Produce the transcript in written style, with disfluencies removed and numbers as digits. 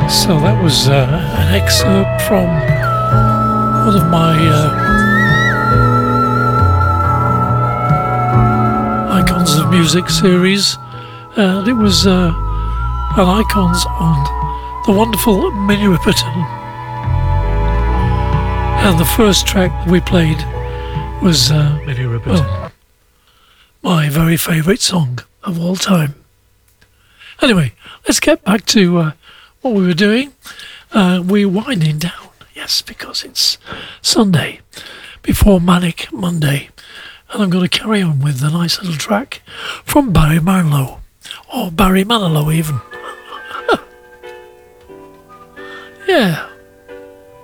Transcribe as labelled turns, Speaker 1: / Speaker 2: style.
Speaker 1: So that was an excerpt from one of my Icons of Music series, and it was an Icons on the wonderful Minnie Riperton. And the first track that we played was Minnie Riperton, well, my very favourite song of all time. Anyway, let's get back to what we were doing. We're winding down, yes, because it's Sunday before Manic Monday, and I'm going to carry on with a nice little track from Barry Manilow, or Barry Manilow even. Yeah.